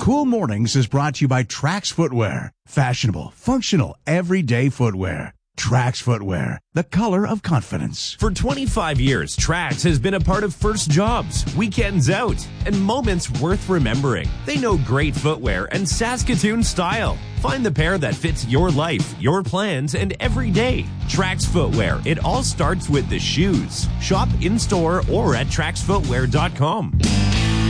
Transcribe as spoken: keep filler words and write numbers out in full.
Cool Mornings is brought to you by Trax Footwear. Fashionable, functional, everyday footwear. Trax Footwear, the color of confidence. For twenty-five years, Trax has been a part of first jobs, weekends out, and moments worth remembering. They know great footwear and Saskatoon style. Find the pair that fits your life, your plans, and every day. Trax Footwear. It all starts with the shoes. Shop in-store or at trax footwear dot com.